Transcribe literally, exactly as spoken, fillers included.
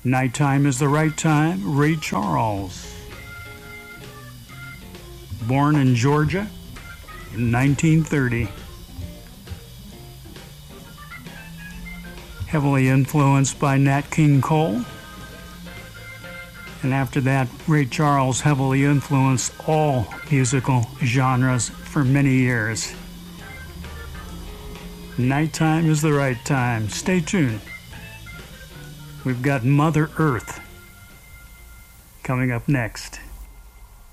Nighttime is the Right Time, Ray Charles. Born in Georgia in nineteen thirty. Heavily influenced by Nat King Cole. And after that, Ray Charles heavily influenced all musical genres for many years. Nighttime is the Right Time. Stay tuned. We've got Mother Earth coming up next.